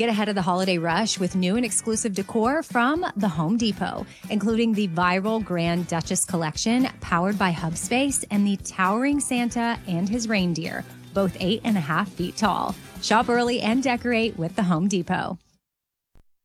Get ahead of the holiday rush with new and exclusive decor from the Home Depot, including the viral Grand Duchess collection powered by Hubspace and the towering Santa and his reindeer, both 8.5 feet tall. Shop early and decorate with the Home Depot.